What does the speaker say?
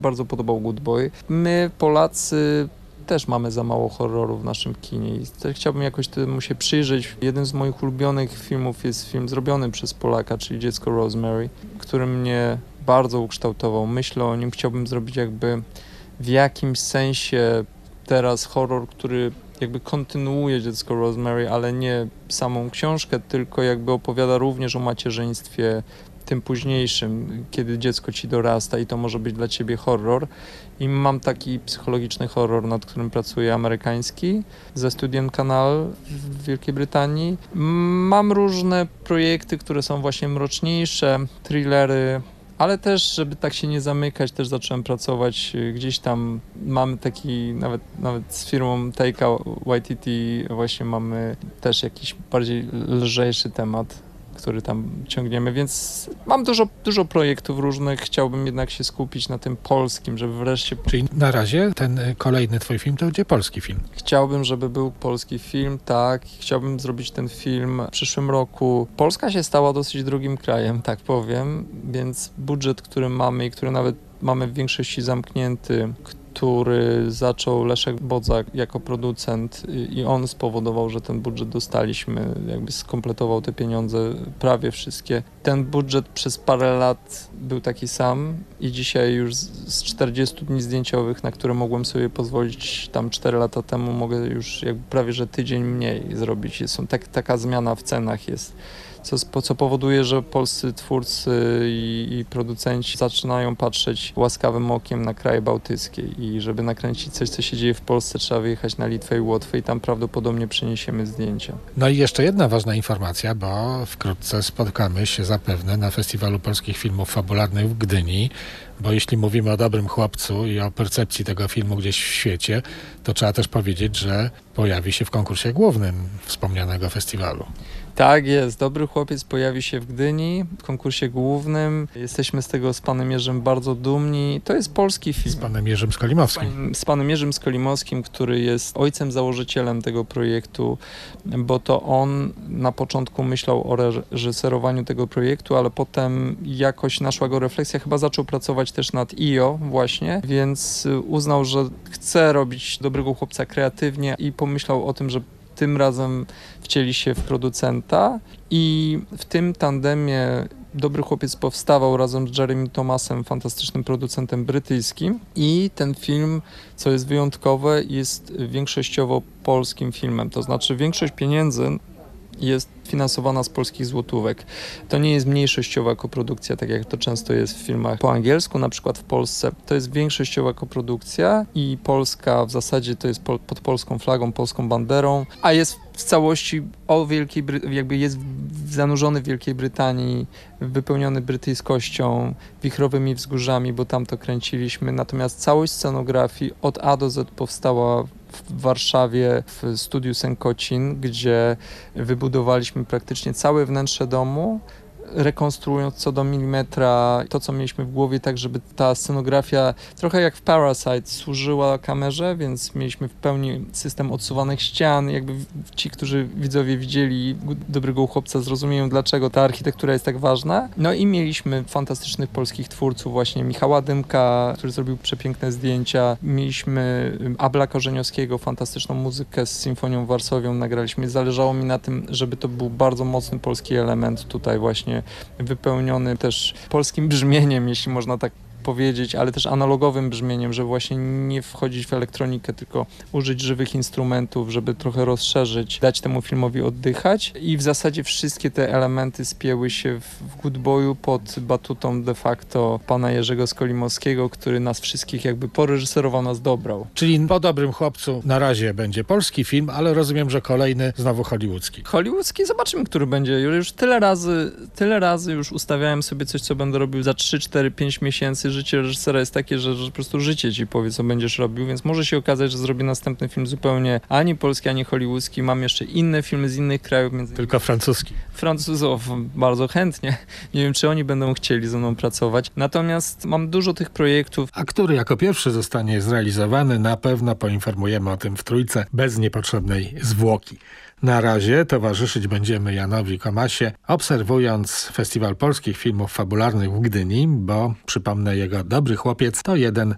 Bardzo podobał Good Boy. My, Polacy, też mamy za mało horroru w naszym kinie i chciałbym jakoś temu się przyjrzeć. Jeden z moich ulubionych filmów jest film zrobiony przez Polaka, czyli Dziecko Rosemary, który mnie bardzo ukształtował. Myślę o nim, chciałbym zrobić jakby w jakimś sensie teraz horror, który jakby kontynuuje Dziecko Rosemary, ale nie samą książkę, tylko jakby opowiada również o macierzyństwie tym późniejszym, kiedy dziecko ci dorasta i to może być dla ciebie horror. I mam taki psychologiczny horror, nad którym pracuję, amerykański, ze Student Canal w Wielkiej Brytanii. Mam różne projekty, które są właśnie mroczniejsze, thrillery, ale też, żeby tak się nie zamykać, też zacząłem pracować gdzieś tam. Mamy taki, nawet z firmą Taika Waititi właśnie mamy też jakiś bardziej lżejszy temat, który tam ciągniemy, więc mam dużo projektów różnych. Chciałbym jednak się skupić na tym polskim, żeby wreszcie... Czyli na razie ten kolejny twój film to będzie polski film? Chciałbym, żeby był polski film, tak. Chciałbym zrobić ten film w przyszłym roku. Polska się stała dosyć drugim krajem, tak powiem, więc budżet, który mamy i który nawet mamy w większości zamknięty, który zaczął Leszek Bodzak jako producent i on spowodował, że ten budżet dostaliśmy, jakby skompletował te pieniądze prawie wszystkie. Ten budżet przez parę lat był taki sam i dzisiaj już z 40 dni zdjęciowych, na które mogłem sobie pozwolić tam 4 lata temu, mogę już jakby prawie że tydzień mniej zrobić. Taka zmiana w cenach jest. Co powoduje, że polscy twórcy i producenci zaczynają patrzeć łaskawym okiem na kraje bałtyckie i żeby nakręcić coś, co się dzieje w Polsce, trzeba wyjechać na Litwę i Łotwę i tam prawdopodobnie przeniesiemy zdjęcia. No i jeszcze jedna ważna informacja, bo wkrótce spotkamy się zapewne na Festiwalu Polskich Filmów Fabularnych w Gdyni, bo jeśli mówimy o Dobrym Chłopcu i o percepcji tego filmu gdzieś w świecie, to trzeba też powiedzieć, że pojawi się w konkursie głównym wspomnianego festiwalu. Tak jest, Dobry Chłopiec pojawi się w Gdyni w konkursie głównym. Jesteśmy z tego z panem Jerzym bardzo dumni. To jest polski film. Z panem Jerzym Skolimowskim. Z panem Jerzym Skolimowskim, który jest ojcem założycielem tego projektu, bo to on na początku myślał o reżyserowaniu tego projektu, ale potem jakoś naszła go refleksja, chyba zaczął pracować też nad IO właśnie, więc uznał, że chce robić Dobrego Chłopca kreatywnie i pomyślał o tym, że tym razem wcieli się w producenta i w tym tandemie Dobry Chłopiec powstawał razem z Jeremy Thomasem, fantastycznym producentem brytyjskim i ten film, co jest wyjątkowe, jest większościowo polskim filmem, to znaczy większość pieniędzy jest finansowana z polskich złotówek. To nie jest mniejszościowa koprodukcja, tak jak to często jest w filmach po angielsku, na przykład w Polsce. To jest większościowa koprodukcja i Polska w zasadzie to jest pod polską flagą, polską banderą, a jest w całości jakby jest zanurzony w Wielkiej Brytanii, wypełniony brytyjskością, wichrowymi wzgórzami, bo tam to kręciliśmy. Natomiast całość scenografii od A do Z powstała w Warszawie w studiu Sękocin, gdzie wybudowaliśmy praktycznie całe wnętrze domu, rekonstruując co do milimetra to, co mieliśmy w głowie, tak żeby ta scenografia, trochę jak w Parasite, służyła kamerze, więc mieliśmy w pełni system odsuwanych ścian. Jakby ci, którzy widzowie widzieli Dobrego Chłopca, zrozumieją, dlaczego ta architektura jest tak ważna. No i mieliśmy fantastycznych polskich twórców, właśnie Michała Dymka, który zrobił przepiękne zdjęcia. Mieliśmy Abla Korzeniowskiego, fantastyczną muzykę z Symfonią Warsowią nagraliśmy. Zależało mi na tym, żeby to był bardzo mocny polski element tutaj właśnie wypełniony też polskim brzmieniem, jeśli można tak powiedzieć, ale też analogowym brzmieniem, żeby właśnie nie wchodzić w elektronikę, tylko użyć żywych instrumentów, żeby trochę rozszerzyć, dać temu filmowi oddychać i w zasadzie wszystkie te elementy spięły się w Good Boyu pod batutą de facto pana Jerzego Skolimowskiego, który nas wszystkich jakby poreżyserował, nas dobrał. Czyli po Dobrym Chłopcu na razie będzie polski film, ale rozumiem, że kolejny znowu hollywoodzki. Hollywoodzki, zobaczymy, który będzie. Już tyle razy już ustawiałem sobie coś, co będę robił za 3, 4, 5 miesięcy. Życie reżysera jest takie, że po prostu życie ci powie, co będziesz robił, więc może się okazać, że zrobię następny film zupełnie ani polski, ani hollywoodzki. Mam jeszcze inne filmy z innych krajów. Tylko francuski. Francuzów bardzo chętnie. Nie wiem, czy oni będą chcieli ze mną pracować. Natomiast mam dużo tych projektów. A który jako pierwszy zostanie zrealizowany, na pewno poinformujemy o tym w Trójce bez niepotrzebnej zwłoki. Na razie towarzyszyć będziemy Janowi Komasie, obserwując Festiwal Polskich Filmów Fabularnych w Gdyni, bo, przypomnę, jego Dobry Chłopiec to jeden